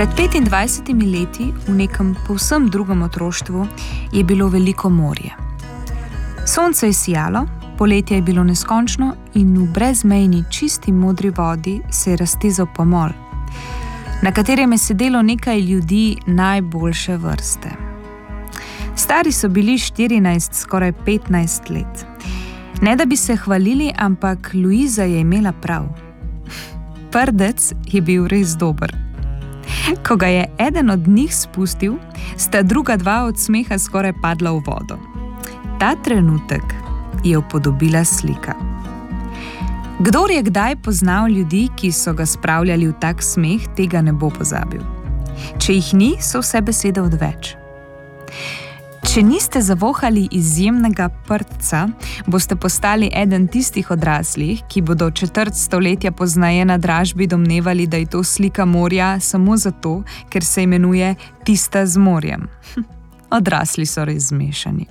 Pred 25 leti, v nekem povsem drugem otroštvu, je bilo veliko morje. Sonce je sijalo, poletje je bilo neskončno in v brezmejni čisti modri vodi se je raztezal pomol, na katerem je sedelo nekaj ljudi najboljše vrste. Stari so bili 14, skoraj 15 let. Ne da bi se hvalili, ampak Luiza je imela prav. Prdec je bil res dober. Ko ga je eden od njih spustil, sta druga dva od smeha skoraj padla v vodo. Ta trenutek je upodobila slika. Kdor je kdaj poznal ljudi, ki so ga spravljali v tak smeh, tega ne bo pozabil. Če jih ni, so vse besede odveč. Če niste zavohali izjemnega prdca, boste postali eden tistih odraslih, ki bodo četrt stoletja pozneje na dražbi domnevali, da je to slika morja samo zato, ker se imenuje Tista z morjem. Odrasli so res zmešani.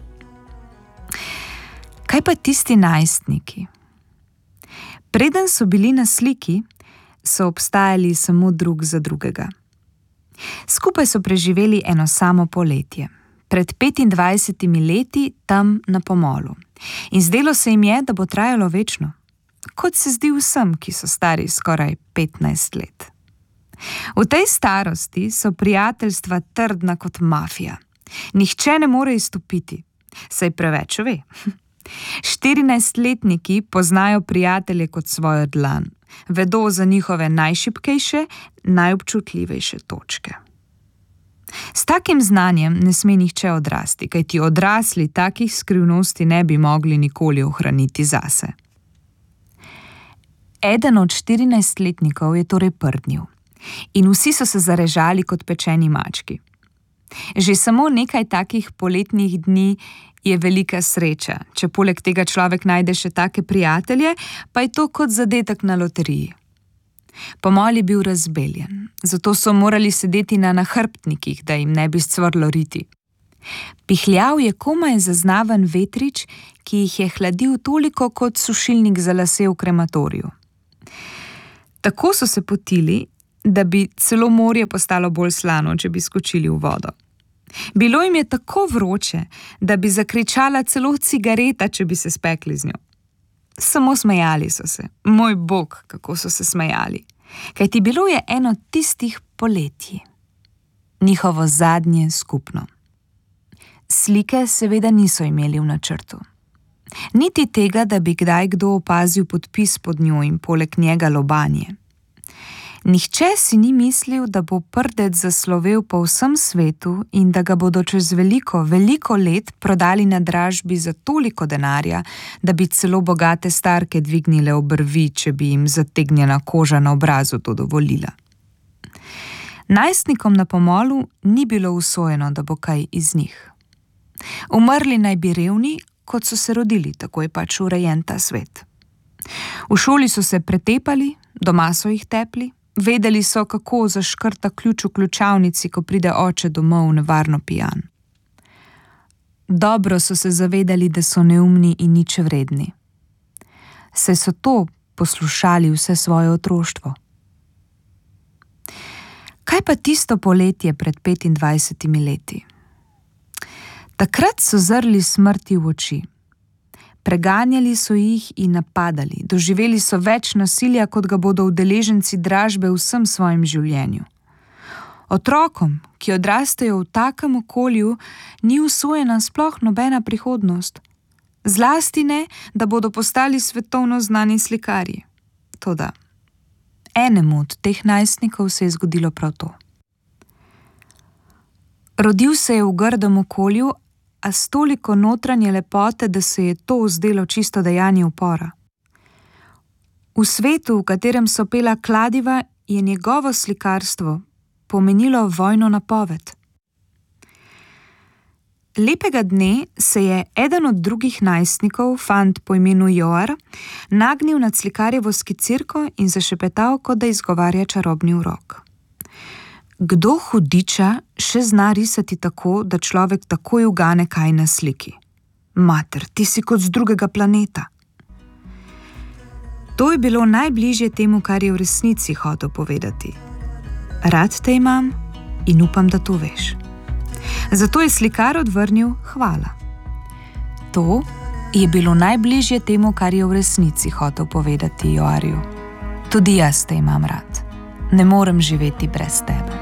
Kaj pa tisti najstniki? Preden so bili na sliki, so obstajali samo drug za drugega. Skupaj so preživeli eno samo poletje. Pred 25 leti tam na pomolu. In zdelo se jim je, da bo trajalo večno. Kot se zdi vsem, ki so stari skoraj 15 let. V tej starosti so prijateljstva trdna kot mafija. Nihče ne more izstopiti, saj preveč ve. 14-letniki poznajo prijatelje kot svojo dlan. Vedo za njihove najšibkejše, najobčutljivejše točke. S takim znanjem ne sme nihče odrasti, kajti odrasli takih skrivnosti ne bi mogli nikoli ohraniti zase. Eden od 14-letnikov je torej prdnil in vsi so se zarežali kot pečeni mački. Že samo nekaj takih poletnih dni je velika sreča, če poleg tega človek najde še take prijatelje, pa je to kot zadetek na loteriji. Pomol je bil razbeljen, zato so morali sedeti na nahrbtnikih, da jim ne bi scvrlo riti. Pihljal je komaj zaznaven vetrič, ki jih je hladil toliko kot sušilnik za lase v krematoriju. Tako so se potili, da bi celo morje postalo bolj slano, če bi skočili v vodo. Bilo jim je tako vroče, da bi zakričala celo cigareta, če bi se spekli z njo. Samo smejali so se. Moj bog, kako so se smejali. Kajti bilo je eno tistih poletji. Njihovo zadnje skupno. Slike seveda niso imeli v načrtu. Niti tega, da bi kdaj kdo opazil podpis pod njo in poleg njega lobanje. Nihče si ni mislil, da bo prdec zaslovel po vsem svetu in da ga bodo čez veliko, veliko let prodali na dražbi za toliko denarja, da bi celo bogate starke dvignile obrvi, če bi jim zategnjena koža na obrazu to dovolila. Najstnikom na pomolu ni bilo usojeno, da bo kaj iz njih. Umrli naj bi revni, kot so se rodili, tako je pač urejen ta svet. V šoli so se pretepali, doma so jih tepli, vedeli so, kako zaškrta ključ v ključavnici, ko pride oče domov nevarno pijan. Dobro so se zavedali, da so neumni in nič vredni. Saj so to poslušali vse svoje otroštvo. Kaj pa tisto poletje pred 25 leti? Takrat so zrli smrti v oči. Preganjali so jih in napadali, doživeli so več nasilja, kot ga bodo udeleženci dražbe v vsem svojem življenju. Otrokom, ki odrastejo v takem okolju, ni usojena sploh nobena prihodnost. Zlasti ne, da bodo postali svetovno znani slikarji. Toda enemu od teh najstnikov se je zgodilo prav to. Rodil se je v grdem okolju, a s toliko notranje lepote, da se je to zdelo čisto dejanje upora. V svetu, v katerem so pela kladiva, je njegovo slikarstvo pomenilo vojno napoved. Lepega dne se je eden od drugih najstnikov, fant po imenu Joar, nagnil nad slikarjevo skicirko in zašepetal, kot da izgovarja čarobni urok. Kdo hudiča še zna risati tako, da človek takoj ugane kaj na sliki? Mater, ti si kot z drugega planeta. To je bilo najbližje temu, kar je v resnici hotel povedati. Rad te imam in upam, da to veš. Zato je slikar odvrnil hvala. To je bilo najbližje temu, kar je v resnici hotel povedati Joarju. Tudi jaz te imam rad. Ne morem živeti brez tebe.